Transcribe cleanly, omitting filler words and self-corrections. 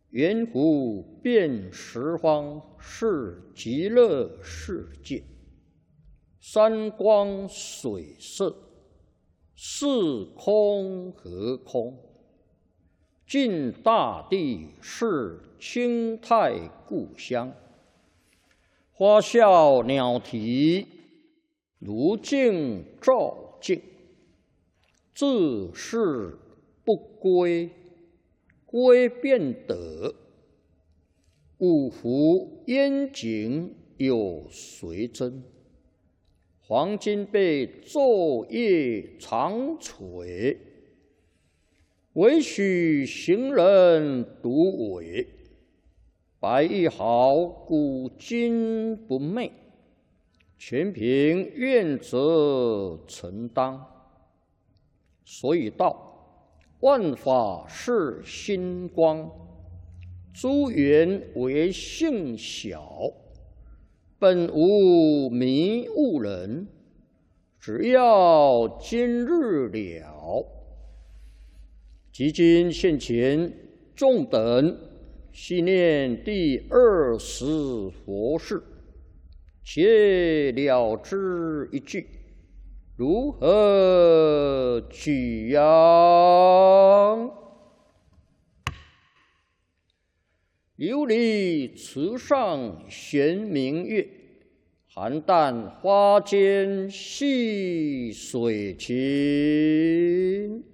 圆湖遍十方是极乐世界，山光水色，是空和空。尽大地是清泰故乡，花笑鸟啼，如镜照镜。自是不归，归便得。五湖烟景有谁真？黄金被昼夜长垂，唯许行人独伟。白玉毫古今不昧，全凭愿者承当。所以道，万法是心光，诸缘为性小，本无迷悟人，只要今日了。即今现前，众等细念第20佛事，且了之一句，如何取样？琉璃池上悬明月，邯郸花间戏水琴。